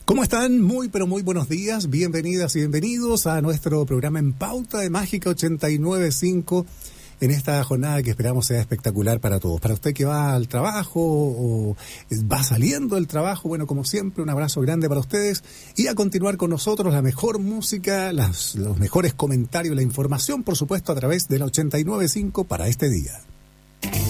¿Cómo están? Muy, pero muy buenos días. Bienvenidas y bienvenidos a nuestro programa En Pauta de Mágica 89.5 en esta jornada que esperamos sea espectacular para todos. Para usted que va al trabajo o va saliendo del trabajo, bueno, como siempre, un abrazo grande para ustedes y a continuar con nosotros la mejor música, los mejores comentarios, la información, por supuesto, a través de la 89.5 para este día.